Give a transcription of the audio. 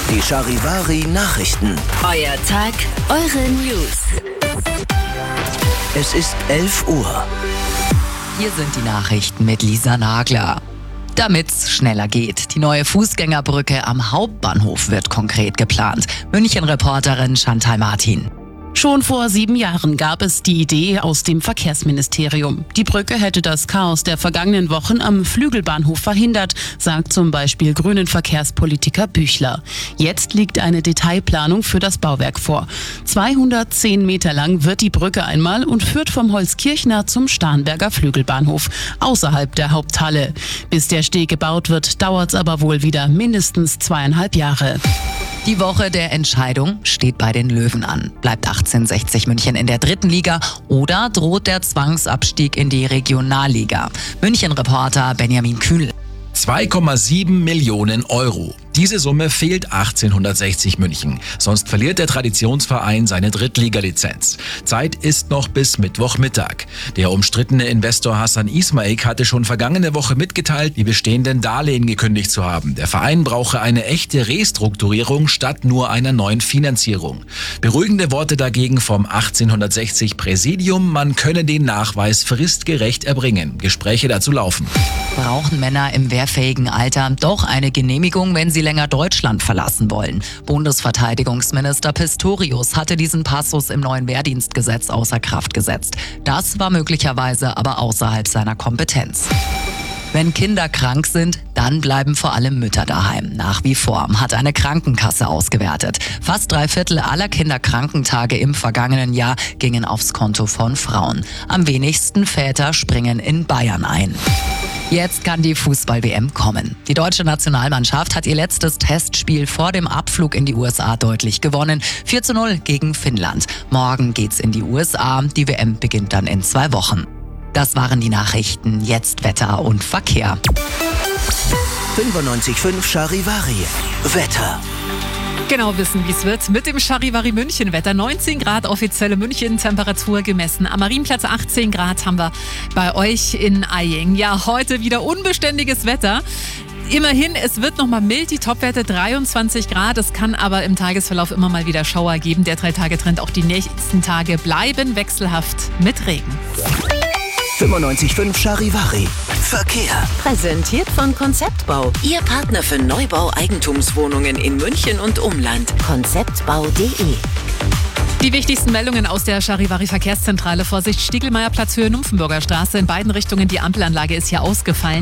Die Charivari Nachrichten. Euer Tag, eure News. Es ist 11 Uhr. Hier sind die Nachrichten mit Lisa Nagler. Damit's schneller geht. Die neue Fußgängerbrücke am Hauptbahnhof wird konkret geplant. München-Reporterin Chantal Martin. Schon vor 7 Jahren gab es die Idee aus dem Verkehrsministerium. Die Brücke hätte das Chaos der vergangenen Wochen am Flügelbahnhof verhindert, sagt zum Beispiel Grünen Verkehrspolitiker Büchler. Jetzt liegt eine Detailplanung für das Bauwerk vor. 210 Meter lang wird die Brücke einmal und führt vom Holzkirchner zum Starnberger Flügelbahnhof, außerhalb der Haupthalle. Bis der Steg gebaut wird, dauert's aber wohl wieder mindestens 2,5 Jahre. Die Woche der Entscheidung steht bei den Löwen an. Bleibt 1860 München in der 3. Liga oder droht der Zwangsabstieg in die Regionalliga? München-Reporter Benjamin Kühnl. 2,7 Millionen Euro. Diese Summe fehlt 1860 München. Sonst verliert der Traditionsverein seine Drittliga-Lizenz. Zeit ist noch bis Mittwochmittag. Der umstrittene Investor Hassan Ismaik hatte schon vergangene Woche mitgeteilt, die bestehenden Darlehen gekündigt zu haben. Der Verein brauche eine echte Restrukturierung statt nur einer neuen Finanzierung. Beruhigende Worte dagegen vom 1860 Präsidium, man könne den Nachweis fristgerecht erbringen. Gespräche dazu laufen. Brauchen Männer im wehrfähigen Alter doch eine Genehmigung, wenn sie länger Deutschland verlassen wollen? Bundesverteidigungsminister Pistorius hatte diesen Passus im neuen Wehrdienstgesetz außer Kraft gesetzt. Das war möglicherweise aber außerhalb seiner Kompetenz. Wenn Kinder krank sind, dann bleiben vor allem Mütter daheim. Nach wie vor hat eine Krankenkasse ausgewertet. Fast 3/4 aller Kinderkrankentage im vergangenen Jahr gingen aufs Konto von Frauen. Am wenigsten Väter springen in Bayern ein. Jetzt kann die Fußball-WM kommen. Die deutsche Nationalmannschaft hat ihr letztes Testspiel vor dem Abflug in die USA deutlich gewonnen. 4:0 gegen Finnland. Morgen geht's in die USA. Die WM beginnt dann in 2 Wochen. Das waren die Nachrichten. Jetzt Wetter und Verkehr. 95.5 Charivari. Wetter. Genau wissen, wie es wird. Mit dem Charivari München Wetter. 19 Grad offizielle München-Temperatur gemessen. Am Marienplatz 18 Grad haben wir bei euch in Eying. Ja, heute wieder unbeständiges Wetter. Immerhin, es wird nochmal mild, die Topwerte 23 Grad. Es kann aber im Tagesverlauf immer mal wieder Schauer geben. Der 3-Tage-Trend auch die nächsten Tage bleiben wechselhaft mit Regen. 95.5 Charivari. Verkehr. Präsentiert von Konzeptbau. Ihr Partner für Neubau Eigentumswohnungen in München und Umland. Konzeptbau.de. Die wichtigsten Meldungen aus der Charivari Verkehrszentrale. Vorsicht, Stiegelmeierplatz, Höhe Nymphenburger Straße. In beiden Richtungen die Ampelanlage ist hier ausgefallen.